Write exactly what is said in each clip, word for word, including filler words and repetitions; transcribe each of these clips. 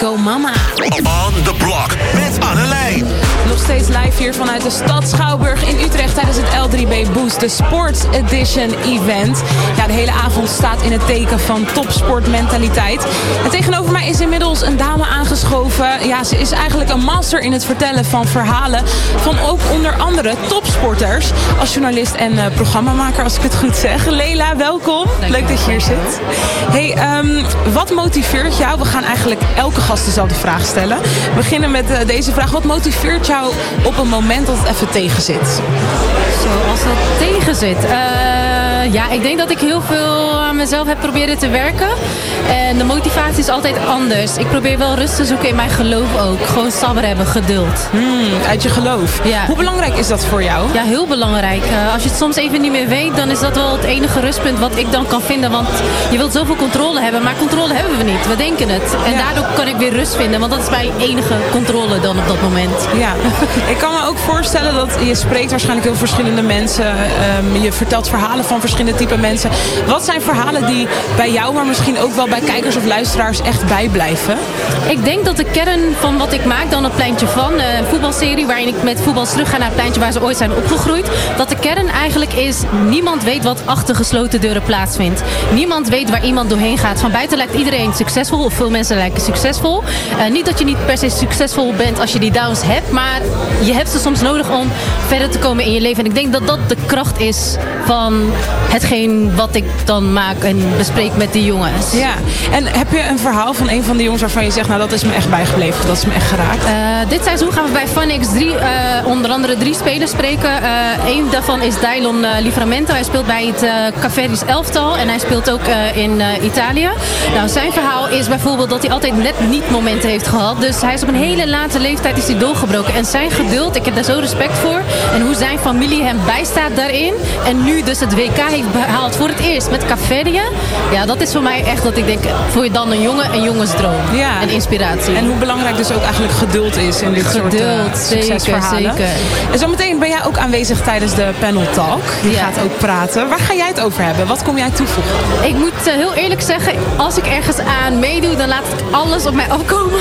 Go Mama. On the Block met Annelijn. Nog steeds live hier vanuit de stad Schouwburg in Utrecht tijdens het L drie B Boost, de Sports Edition event. Ja, de hele avond staat in het teken van topsportmentaliteit. En tegenover mij is inmiddels een dame aangeschoven. Ja, ze is eigenlijk een master in het vertellen van verhalen van ook onder andere topsporters. Als journalist en uh, programmamaker, als ik het goed zeg. Leila, welkom. Leuk dat je hier zit. Hey, um, wat motiveert jou? We gaan eigenlijk elke gast dezelfde vraag stellen. We beginnen met uh, deze vraag. Wat motiveert jou op een moment dat het even tegen zit? Zo, als dat tegen zit. Uh, ja, ik denk dat ik heel veel aan mezelf heb proberen te werken. En de motivatie is altijd anders. Ik probeer wel rust te zoeken in mijn geloof ook. Gewoon sabber hebben, geduld. Hmm, uit je geloof. Ja. Hoe belangrijk is dat voor jou? Ja, heel belangrijk. Uh, als je het soms even niet meer weet, dan is dat wel het enige rustpunt wat ik dan kan vinden. Want je wilt zoveel controle hebben, maar controle hebben we niet. We denken het. En ja. daardoor kan ik weer rust vinden, want dat is mijn enige controle dan op dat moment. Ja, ik kan me ook voorstellen dat je spreekt waarschijnlijk heel verschillende mensen. Um, je vertelt verhalen van verschillende type mensen. Wat zijn verhalen die bij jou, maar misschien ook wel bij kijkers of luisteraars echt bijblijven? Ik denk dat de kern van wat ik maak, dan het pleintje van, een voetbalserie waarin ik met voetbal terug ga naar het pleintje waar ze ooit zijn opgegroeid. Dat de kern eigenlijk is, niemand weet wat achter gesloten deuren plaatsvindt. Niemand weet waar iemand doorheen gaat. Van buiten lijkt iedereen succesvol, of veel mensen lijken succesvol. Uh, niet dat je niet per se succesvol bent als je die downs hebt, maar je hebt ze soms nodig om verder te komen in je leven. En ik denk dat dat de kracht is van hetgeen wat ik dan maak en bespreek met die jongens. Ja, en heb je een verhaal van een van die jongens waarvan je zegt, nou dat is me echt bijgebleven, dat is me echt geraakt? Uh, dit seizoen gaan we bij Fun X drie uh, onder andere drie spelers spreken. Uh, Eén daarvan is Dailon uh, Livramento. Hij speelt bij het uh, Caveri's elftal en hij speelt ook uh, in uh, Italië. Nou, zijn verhaal is bijvoorbeeld dat hij altijd net niet momenten heeft gehad. Dus hij is op een hele late leeftijd is hij doorgebroken. En zijn geduld, ik heb daar zo respect voor. En hoe zijn familie hem bijstaat daarin. En nu dus het W K heeft behaald voor het eerst met Caveria. Ja, dat is voor mij echt dat ik denk, voor je dan een jongen, een jongensdroom. Ja. En inspiratie. En hoe belangrijk dus ook eigenlijk geduld is in dit geduld, soort uh, succesverhalen. Zeker, zeker. En zometeen ben jij ook aanwezig tijdens de panel talk. Je ja. gaat ook praten. Waar ga jij het over hebben? Wat kom jij toevoegen? Ik moet uh, heel eerlijk zeggen, als ik ergens aan meedoe, dan laat ik alles op mij afkomen.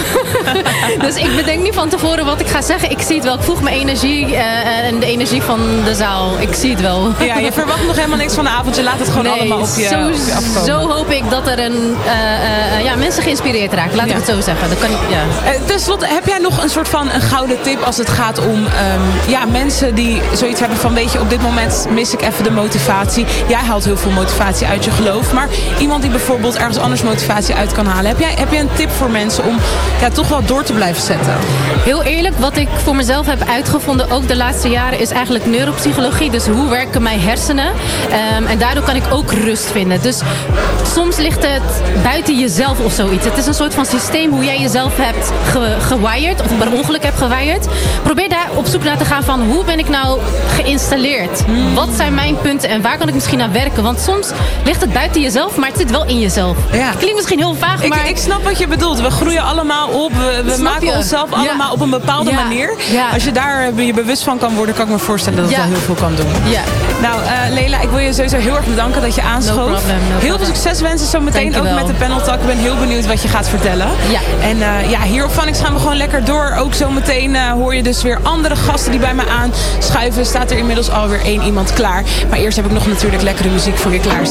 Dus ik bedenk niet van tevoren wat ik ga zeggen. Ik zie het wel. Ik voeg mijn energie uh, en de energie van de zaal. Ik zie het wel. Ja, je verwacht nog helemaal niks van de avond. Je laat het gewoon nee, allemaal op je, zo, op je afkomen. Zo hoop ik dat er een, uh, uh, ja, mensen geïnspireerd raken. Laat ja. ik het zo zeggen. Dat kan ik, ja. uh, Ten slotte, heb jij nog een soort van een gouden tip als het gaat om um, ja, mensen die zoiets hebben van, weet je, op dit moment mis ik even de motivatie. Jij haalt heel veel motivatie uit je geloof. Maar iemand die bijvoorbeeld ergens anders motivatie uit kan halen. Heb jij, heb jij een tip voor mensen om ja, toch wel door te blijven zetten? Heel eerlijk, wat ik voor mezelf heb uitgevonden, ook de laatste jaren, is eigenlijk neuropsychologie. Dus hoe werken mijn hersenen? Um, en daardoor kan ik ook rust vinden. Dus soms ligt het buiten jezelf of zoiets. Het is een soort van systeem hoe jij jezelf hebt ge- gewired, of per ongeluk hebt gewired. Probeer daar op zoek naar te gaan van, hoe ben ik nou geïnstalleerd? Hmm. Wat zijn mijn punten en waar kan ik misschien aan werken? Want soms ligt het buiten jezelf, maar het zit wel in jezelf. Ja. Het klinkt misschien heel vaag, maar... Ik, ik snap wat je bedoelt. We groeien allemaal op. We, we maken je? onszelf allemaal ja. op een bepaalde ja. manier. Ja. Als je daar je bewust van kan worden, kan ik me voorstellen dat het ja. wel heel veel kan doen. Ja. Nou, uh, Leila, ik wil je sowieso heel erg bedanken dat je aanschoof. No problem, no heel veel succes wensen zo meteen ook met de panel talk. Ik ben heel benieuwd wat je gaat vertellen. Ja. En uh, ja, hier op Fun X gaan we gewoon lekker door. Ook zo meteen uh, hoor je dus weer andere gasten die bij me aanschuiven. Staat er inmiddels alweer één iemand klaar. Maar eerst heb ik nog natuurlijk lekkere muziek voor je klaarstaan.